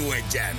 Rádió Egyen.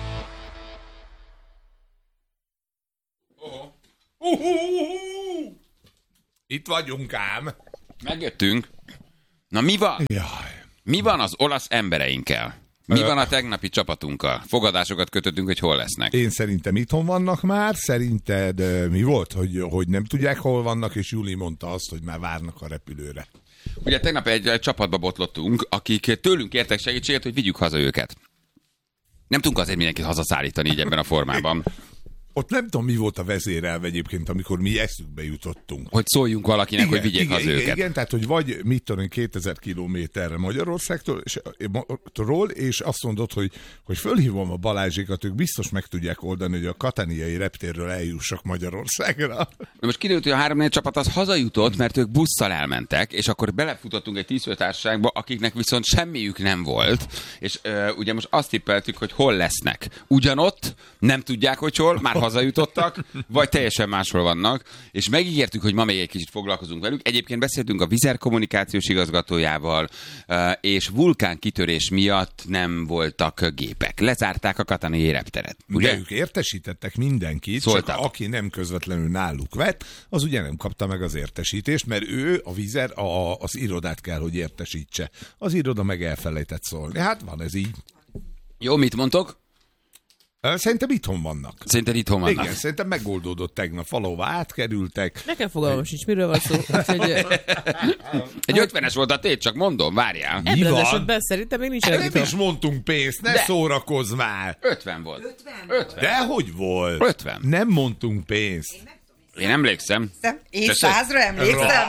Itt vagyunk ám. Megjöttünk. Na mi van? Jaj. Mi van az olasz embereinkkel? Mi van a tegnapi csapatunkkal? Fogadásokat kötöttünk, hogy hol lesznek. Én szerintem itthon vannak már. Szerinted mi volt, hogy nem tudják, hol vannak, és Júli mondta azt, hogy már várnak a repülőre. Ugye tegnap egy csapatba botlottunk, akik tőlünk kértek segítséget, hogy vigyük haza őket. Nem tudunk azért mindenkit hazaszállítani így ebben a formában. Ott nem tudom, mi volt a vezérelv egyébként, amikor mi eszükbe jutottunk. Hogy szóljunk valakinek, hogy vigyék haza őket. Igen, tehát, hogy vagy mit tudom, 2000 kilométerre Magyarországtól, és azt mondod, hogy fölhívom a Balázsékat, ők biztos meg tudják oldani, hogy a katániai reptérről eljussak Magyarországra. Na most kiderült, hogy a 3-4 csapat az hazajutott, mert ők busszal elmentek, és akkor belefutottunk egy 10 társaságba, akiknek viszont semmiük nem volt, és ugye most azt tippeltük, hogy hol lesznek. Ugyanott, nem tudják, hogy hol, már hazajutottak, vagy teljesen máshol vannak, és megígértük, hogy ma még egy kicsit foglalkozunk velük. Egyébként beszéltünk a Wizz Air kommunikációs igazgatójával, és vulkánkitörés miatt nem voltak gépek. Lezárták a katániai repteret. Ugye? De ők értesítettek mindenkit, Szóltak. csak aki nem közvetlenül náluk vett, az ugye nem kapta meg az értesítést, mert ő, a Wizz Air, az irodát kell, hogy értesítse. Az iroda meg elfelejtett szólni. Hát van ez így. Jó, mit mondtok? Szerintem itthon vannak. Szerinted itthon vannak? Igen, szerintem megoldódott tegnap, valahova átkerültek. Nekem fogalmam sincs, miről van szó. Egy 50-es volt a tét, csak mondom, várjál. Ebben az van? esetben szerintem még nincs Nem elvita. is mondtunk pénzt, ne szórakozz már! 50 volt. 50. De hogy volt? 50. Nem mondtunk pénzt. Én emlékszem. Én Tessék? 100-ra emlékszem.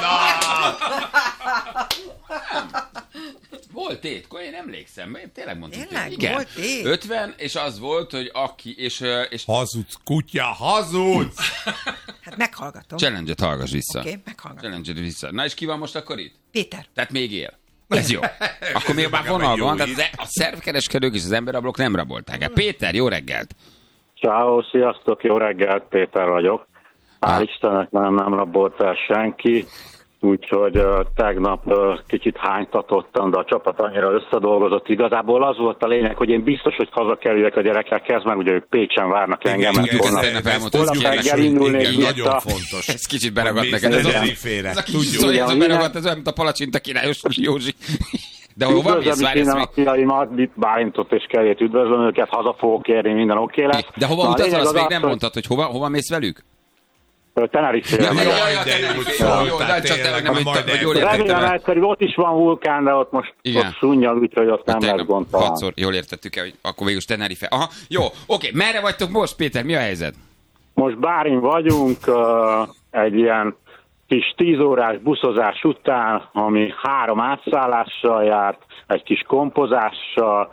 Volt tét, én emlékszem, én tényleg mondtam. Tényleg? Igen. Volt tét? 50, és az volt, hogy aki, és Hazudsz, kutya, hazudsz! Hát meghallgatom. challenge-et hallgass vissza. Oké, meghallgatom. Challenge-et vissza. Na és ki van most akkor itt? Péter. Tehát még él. Ez jó. Akkor még már vonal van, tehát a szervkereskedők és az emberrablók nem rabolták el. Péter, jó reggelt! Ciao, sziasztok, jó reggelt, Péter vagyok. Hál' Istennek nem rabolt el senki, úgyhogy tegnap kicsit hánytatottam, de a csapat annyira összedolgozott. Igazából az volt a lényeg, hogy én biztos, hogy hazakerüljek a gyerekekhez, mert ugye ők Pécsen várnak engem. Tudjuk, holnap- ezt tegnap elmondtad, holnap ez kérlek, reggel indulnék Igen, vissza. nagyon fontos. Ez kicsit beragadt Mész neked. Ez a Tenerife-re. kis Tudjuk. ez beragadt, ez olyan, mint a palacsinta királyos Józsi. De hova mész? Üdvözlöm Várj, innen ezt a fiaimat, itt Bálintot és Kerét üdvözlöm őket, haza fogok érni, minden oké lesz. de hova Na, a utazol, lényeg azt az még az, nem hogy mondtad, hogy hova mész velük? Tenerife-re Ja, megyek. de jó, hogy Jó, szóltál, de csak tényleg, nem, hogy majd hogy jól Remélem értettem. egyszerű, ott is van vulkán, de ott most Igen. ott szunnyal, úgyhogy ott nem lesz gond talán. 6-szor jól értettük el, hogy akkor végül is Tenerife. Aha, jó, oké, merre vagytok most, Péter, mi a helyzet? Most Bárin vagyunk, egy ilyen kis 10 órás buszozás után, ami 3 átszállással járt, egy kis kompozással,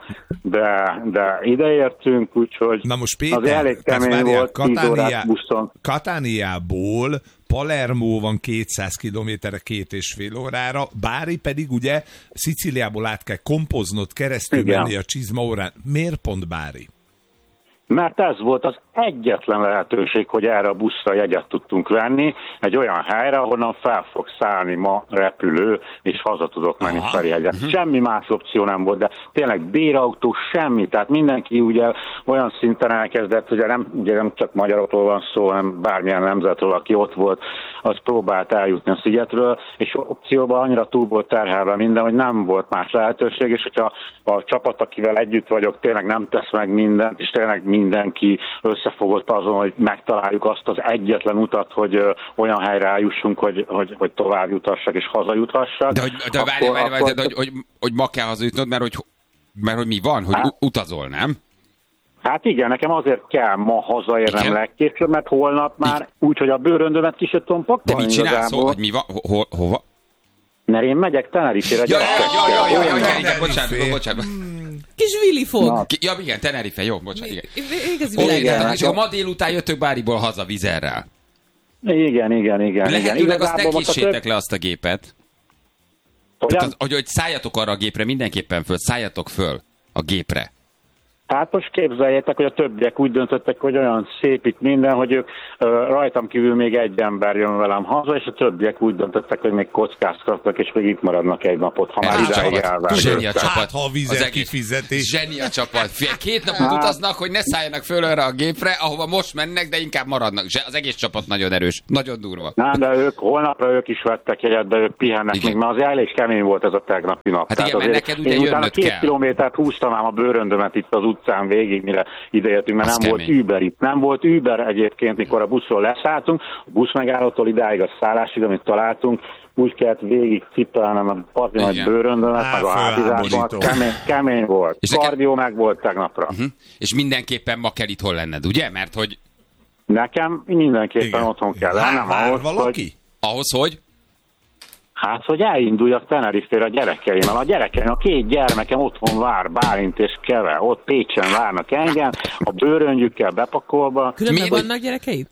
de ideértünk, úgyhogy Na most az Péter, elég tehát kemény várjál, volt 10 órás buszon. Katániából Palermo van 200 kilométerre, 2,5 órára, Bari pedig ugye Szicíliából át kell kompoznod, keresztül Igen. menni a Csizma órán. Miért pont Bari? Mert ez volt az egyetlen lehetőség, hogy erre a buszra jegyet tudtunk venni, egy olyan helyre, ahonnan fel fog szállni ma repülő, és haza tudok menni Ferihegyre. Semmi más opció nem volt, de tényleg bérautó, semmi, tehát mindenki ugye olyan szinten elkezdett, ugye nem csak magyarokról van szó, hanem bármilyen nemzetről, aki ott volt, az próbált eljutni a szigetről, és opcióban annyira túl volt terhelve minden, hogy nem volt más lehetőség, és hogyha a csapat, akivel együtt vagyok, tényleg nem tesz meg mindent, és tényleg mindenki összefogott azon, hogy megtaláljuk azt az egyetlen utat, hogy olyan helyre eljussunk, hogy tovább jutassak és hazajuthassak. De várj, hogy ma kell hazajutnod, mert hogy mi van, hogy utazol, nem? Hát igen, nekem azért kell ma hazaérnem legkésőbb, mert holnap már úgy, hogy a bőröndömet ki se tudom De pakolni mit csinálsz, igazából. hogy mi van, hova? Mert én megyek Tenerife-re Ja, bocsánat. Kis Willy fog. Ja, igen, Tenerife, jó, bocsánat, igen. Igazi Oké, világ. és akkor ma délután jöttök Báriból haza Wizz Airrel. Igen. Lehetőleg azt ne Igazából késsétek le azt a gépet. Hogyan? Hogy szálljatok arra a gépre, mindenképpen szálljatok föl a gépre. Hát most képzeljétek, hogy a többiek úgy döntöttek, hogy olyan szép itt minden, hogy ők rajtam kívül még egy ember jön velem haza, és a többiek úgy döntöttek, hogy még kockáztatnak, és még itt maradnak egy napot, ha már idáig elvárnak. Zseni a csapat. Hát, ha a vizet kifizetés. Zseni a csapat. 2 napot utaznak, hogy ne szálljanak föl arra a gépre, ahova most mennek, de inkább maradnak. Az egész csapat nagyon erős, nagyon durva. Nem, de holnapra ők is vettek jegyet, de ők pihennek Igen. még, mert az elég kemény volt ez a tegnapi nap. Hát igen, mert neked ugye én utána jönnöd 2 kell. kilométert húztam ám a bőröndömet itt az utcán végig, mire ideértünk, mert Az nem kemény. volt Uber itt. Nem volt Uber egyébként, mikor a buszról leszálltunk. A buszmegállótól idáig a szállásig, amit találtunk, úgy kellett végig cipelnem a parti nagy Igen. bőröndömet, meg a hátizásban. Kemény volt. És nekem- Kardió meg volt tegnapra. És mindenképpen ma kell itthon lenned, ugye? Mert hogy Nekem mindenképpen otthon kell lennem Vár ahhoz, valaki? hogy... ahhoz, hogy Hát, hogy elinduljak Tenerife-re a gyerekeimmel. A gyerekeim, a 2 gyermekem otthon vár, Bálint és Keve. Ott Pécsen várnak engem, a bőröngyükkel bepakolva. Különben Miért? vannak gyerekeid?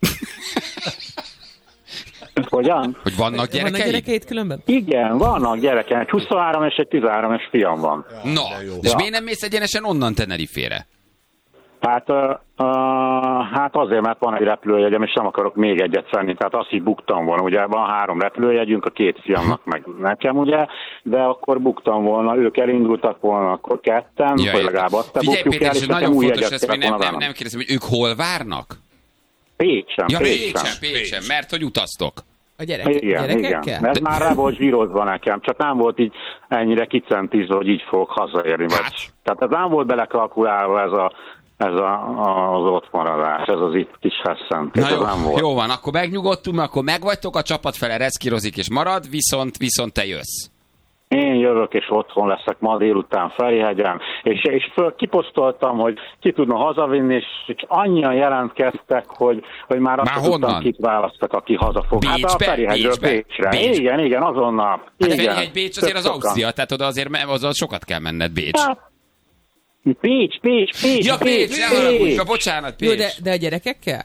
Hogyan? hogy vannak Vannak gyerekeid? gyerekeid különben? Igen, vannak gyerekeim. Egy 23 és egy 13-es fiam van. Na, de jó. és Ja. miért nem mész egyenesen onnan Tenerife-re? Hát, hát azért, mert van egy repülőjegyem, és nem akarok még egyet venni. Tehát azt így buktam volna. Ugye van 3 repülőjegyünk, a 2 fiamnak meg nekem, ugye, de akkor buktam volna. Ők elindultak volna, akkor ketten, Ja, hogy legalább azt figyelj, bukjuk Péter, el, és és ez nekem nagyon új fontos, jegyet ezt még kellett volna nem vennem. kérdezem, hogy ők hol várnak? Pécsen, Ja, Pécsen. Pécsen, mert hogy utaztok. A Igen, igen. gyerekekkel? Ez már rá volt zsírozva nekem, csak nem volt így ennyire kicentízve, hogy így fogok hazaérni. Hát. Vagy. Tehát ez nem volt belekalkulálva az ott maradás, ez az itt kis feszent. Na Ez nem volt. jó van, akkor megnyugodtunk, akkor megvagytok, a csapat fele reszkírozik és marad, viszont te jössz. Én jövök, és otthon leszek ma délután Ferihegyen, és kiposztoltam, hogy ki tudna hazavinni, és annyian jelentkeztek, hogy már azt Már tudtam, honnan? kit választak, aki hazafog. Hát a Bécsbe? Ferihegyről Bécsbe? Bécsre. Igen, azonnal. Hát Igen. Ferihegy, Bécs azért az Tök sokan. Ausztria, tehát oda azért azzal sokat kell menned, Bécs. Hát, Pécs. Ja, Pécs, ne haragudj, bocsánat, Jó, Pécs. de a gyerekekkel?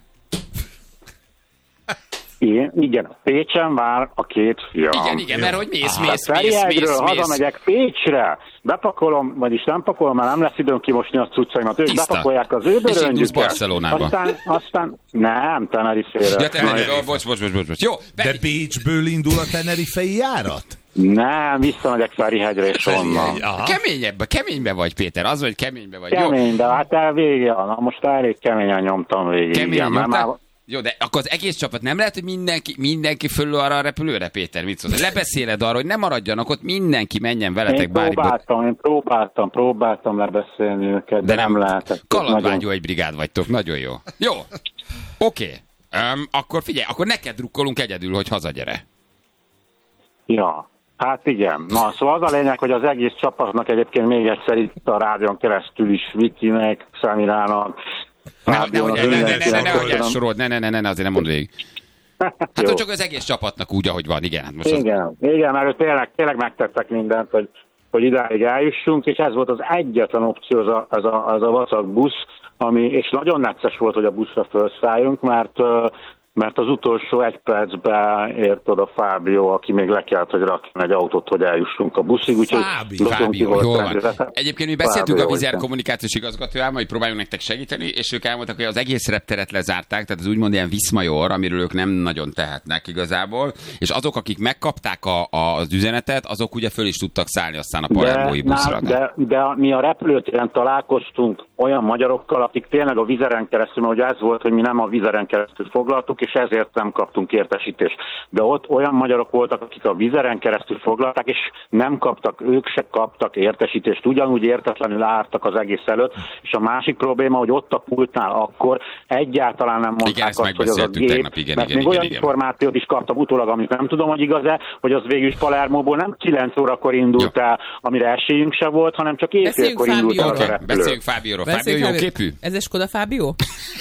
Igen, Pécsen vár a 2 fiam. Igen, mert hogy mész. Ferihegyről hazamegyek Pécsre, bepakolom, vagyis nem pakolom, mert nem lesz időm kimosni a cuccaimat. Ők Tiszta. bepakolják az ő És indulsz bőröngyüket. Barcelonába. Aztán nem, Tenerife-re. Ja, Tenerife, bocs. Jó, De Peti, Bécsből indul a tenerifei járat? Nem, visszamegyek Ferihegyre és onnan. Aha. keménybe vagy, Péter, az, hogy keménybe vagy. Jó, Kemény, de hát végig, most elég keményen nyomtam végig. keményen igen, mert nyomtál? már- Jó, de akkor az egész csapat nem lehet, hogy mindenki fölül arra a repülőre, Péter, mit szólsz? Lebeszéled arra, hogy ne maradjanak ott, mindenki menjen veletek Én bármiba. próbáltam lebeszélni őket, de nem lehetett. Kalandvágyó egy brigád vagytok, nagyon jó. Jó, oké. Akkor figyelj, akkor neked drukkolunk egyedül, hogy hazagyere. Ja, hát igen. Na, szóval az a lényeg, hogy az egész csapatnak egyébként még egyszer itt a rádión keresztül is Vikinek, Szemirának, Ne Fábionak, hogy mindenkinek elsorold, ne, azért nem mondd végig. Hát Jó. hogy csak az egész csapatnak úgy, ahogy van, igen. Hát most az... Igen, mert ők tényleg megtettek mindent, hogy idáig eljussunk, és ez volt az egyetlen opció, ez a vacak busz, és nagyon necces volt, hogy a buszra felszálljunk, mert az utolsó 1 percben ért oda Fábio, aki még le kellett, hogy rakjon egy autót, hogy eljussunk a buszig. Fábio, jól van. Egyébként mi beszéltünk a Wizz Air igen. kommunikációs igazgatójával, hogy próbáljunk nektek segíteni, és ők elmondtak, hogy az egész repteret lezárták, tehát az úgymond ilyen Viszmajor, amiről ők nem nagyon tehetnek igazából, és azok, akik megkapták az üzenetet, azok ugye föl is tudtak szállni aztán a palermói buszra. De mi a repülőtéren találkoztunk olyan magyarokkal, akik tényleg a Wizz Airen keresztül, mert ugye ez volt, hogy mi nem a Wizz Airen keresztül foglaltuk, és ezért nem kaptunk értesítést. De ott olyan magyarok voltak, akik a Wizz Airen keresztül foglalták, és nem kaptak, ők se kaptak értesítést, ugyanúgy értetlenül álltak az egész előtt, és a másik probléma, hogy ott a pultnál akkor egyáltalán nem mondták azt, hogy az a gép, tegnap, mert még olyan információt is kaptam utólag, amit nem tudom, hogy igaz-e, hogy az végül is Palermóból nem 9 órakor indult el, amire esélyünk se volt, hanem csak éjfélkor indult el a repülő. Beszéljünk Fábióról. Fábio jó képű? Ez egy Skoda Fábio?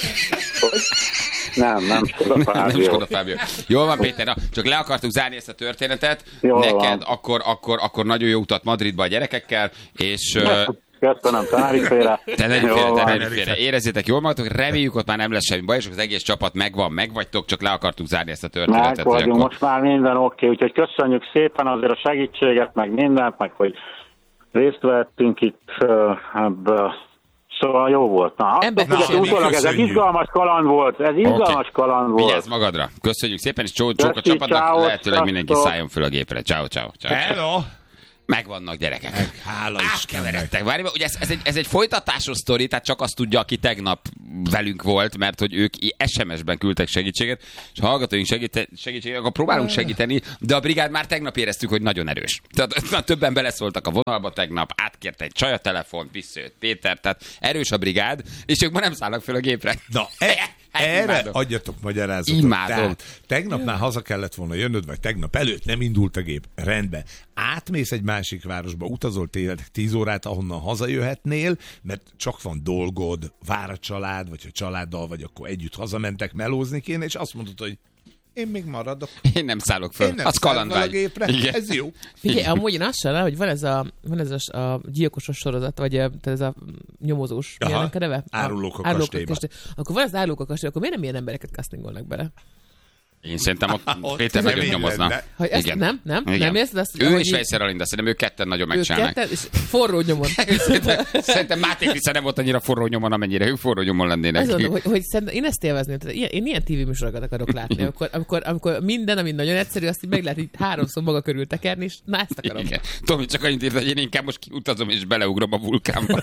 Nem Skoda Fábio. Nem Skoda Fábio. Jól van, Péter, na, csak le akartuk zárni ezt a történetet. Jól neked van. akkor nagyon jó utat Madridba a gyerekekkel, és... Köszönöm, Tenerife-re. Tenerife-re. Érezzétek jól magatok, reméljük, ott már nem lesz semmi baj, és az egész csapat megvagytok, csak le akartuk zárni ezt a történetet. Meg vagyunk, most már minden oké, úgyhogy köszönjük szépen azért a segítséget, meg mindent, meg hogy részt vettünk itt ebbe a Szóval jó volt. Na, utólag ez egy izgalmas kaland volt. Ez izgalmas kaland volt. Vigyázz magadra. Köszönjük szépen, és csók a csapatnak. Lehetőleg mindenki szálljon föl a gépre. Ciao. Hello! Megvannak gyerekek. Hála Átkeveredtek. Várj, ugye ez egy folytatásos sztori, tehát csak azt tudja, aki tegnap velünk volt, mert hogy ők SMS-ben küldtek segítséget, és ha hallgatóink segítséget, akkor próbálunk segíteni, de a brigád már tegnap éreztük, hogy nagyon erős. Tehát többen beleszóltak a vonalba tegnap, átkért egy csaj a telefont, visszajött Péter, tehát erős a brigád, és ők ma nem szállnak fel a gépre. Na, erre adjatok magyarázatot. Imádom. Tehát, tegnap már haza kellett volna jönnöd, vagy tegnap előtt nem indult a gép. Rendben. Átmész egy másik városba, utazol tényleg 10 órát, ahonnan hazajöhetnél, mert csak van dolgod, vár a család, vagy ha családdal vagy, akkor együtt hazamentek, melózni kéne, és azt mondod, hogy én még maradok. Én nem szállok föl. Én nem az kalandvágy. a gépre. Igen. Ez jó. Figyelj, amúgy én azt sem, hogy van ez a gyilkosos sorozat, vagy ez a nyomozós. Milyen a neve? Árulók a kastélyban. Akkor van az árulók a kastélyban, akkor miért nem ilyen embereket castingolnak bele? Én szerintem ott Péter nagyon nyomozna. Igen. Nem érzed azt? Ő és Fejszer Alinda, szerintem ők ketten nagyon megcsinálnak. Ők ketten, és forró nyomon. Szerintem Máté Kriszta nem volt annyira forró nyomon, amennyire ők forró nyomon lennének. Azt mondom, hogy én ezt élvezném. Én ilyen tévéműsorokat akarok látni. Amikor minden, ami nagyon egyszerű, azt így meg lehet így 3-szor maga körül tekerni, és na, ezt akarom. Igen. Tomi csak annyit írt, hogy én inkább most kiutazom és beleugrom a vulkánba.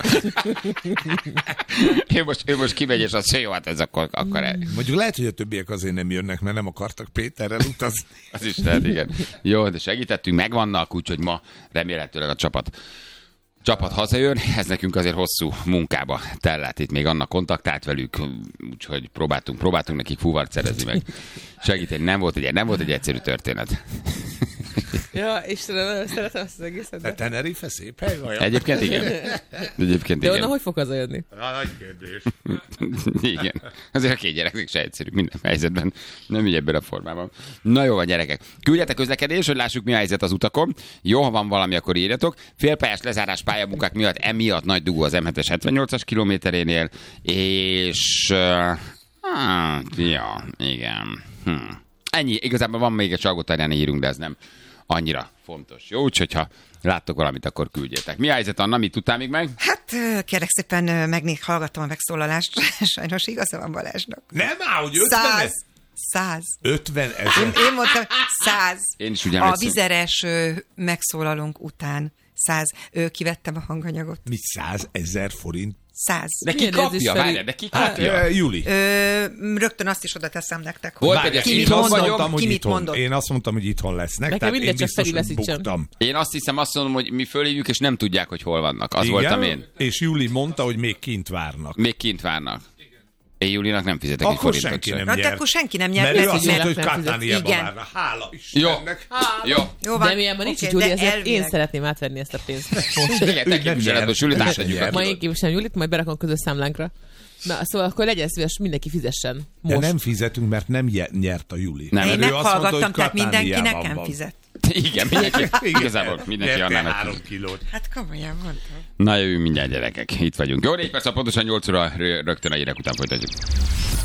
ő most kimegy, és azt jó, hát ez akkor Mondjuk lehet, hogy a többiek azért nem jönnek, mert nem akartak Péterrel utazni. Az is lehet, igen. Jó, de segítettünk, megvannak, úgyhogy ma remélhetőleg a csapat hazajön. Ez nekünk azért hosszú munkába tellett. Itt még annak kontaktált velük, úgyhogy próbáltunk nekik fúvart szerezni meg. Segíteni, nem volt egy egyszerű történet. Ja, Istenem, szeretem ezt az egészet. De Tenerife szép hely vajon? Egyébként igen. De onnan hogy fog hazajönni? Nagy kérdés. Igen. Azért a két gyereknek se egyszerű minden helyzetben. Nem így ebben a formában. Na jó van, gyerekek. Küldjetek közlekedés, hogy lássuk, mi a helyzet az utakon. Jó, ha van valami, akkor írjatok. Félpályás lezárás pályamunkák miatt emiatt nagy dugó az M7-es 78-as kilométerénél, és igen. Ennyi. Igazából van még egy Salgótarjáni írunk, de ez nem annyira fontos. Jó, úgyhogy ha láttok valamit, akkor küldjétek. Mi a helyzet, Anna? Mit tudtál még meg? Hát kérlek szépen, hallgattam a megszólalást. Sajnos igaza van Balázsnak. Nem áll, hogy 50 100. 50 000. Én mondtam 100. Én is úgy A emlékszem. vizeres megszólalónk után 100. Kivettem a hanganyagot. Mi 100 000 forint? 100. De ki Milyen kapja? érzés, Feri? Várjál, de ki kapja? Juli. Rögtön azt is oda teszem nektek. Hol Várjál, pedig én itthon azt vagyok? mondtam, hogy Ki mit itthon. mondott? Én azt mondtam, hogy itthon lesznek. Nekem Tehát én mindegy, csak biztos, Feri hogy veszítsen. buktam. Én azt hiszem, azt mondom, hogy mi fölhívjuk, és nem tudják, hogy hol vannak. Az Igen? voltam én. És Juli mondta, hogy még kint várnak. Még kint várnak. Én Júlinak nem fizetek egy Akkor forintot senki sem. nem Hát nyert. akkor senki nem nyert. Mert ő mert azt így- mondta, hogy nem fizet. Katániában Igen. várna. Hála Jó. Istennek. Jó. Jó van. De milyen van nincs Oké, Júli, de ezért elvileg. én szeretném átvenni ezt a pénzt. Igen, te képviseletből Júlit átadjuk. nyert. Ma én képviselem Júlit, majd berakom a közös számlánkra. Na, szóval akkor legyen szíves, mindenki fizessen. De Most. nem fizetünk, mert nem nyert a Juli. Nem. Én Mert ő azt mondta, meghallgattam, hogy tehát mindenki Katániában nekem van. fizet. Igen, mindenki. Igazából mindenki Nyerte annának 3 fizet. kilót. Hát komolyan mondtam. Na jövünk mindjárt, gyerekek. Itt vagyunk. Jó, 4 perc, pontosan 8 óra, rögtön a hírek után folytatjuk.